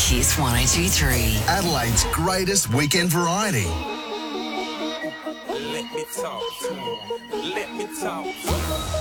Kiss 102.3. Adelaide's greatest weekend variety. Let me talk to him. Let me talk to him.